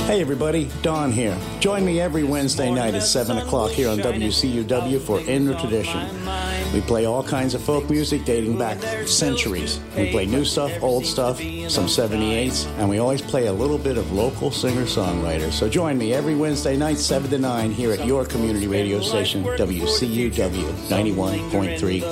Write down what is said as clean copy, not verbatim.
Hey everybody, Don here. Join me every Wednesday night at 7 o'clock here on WCUW for In the Tradition. We play all kinds of folk music dating back centuries. We play new stuff, old stuff, some 78s, and we always play a little bit of local singer-songwriters. So join me every Wednesday night, 7 to 9, here at your community radio station, WCUW 91.3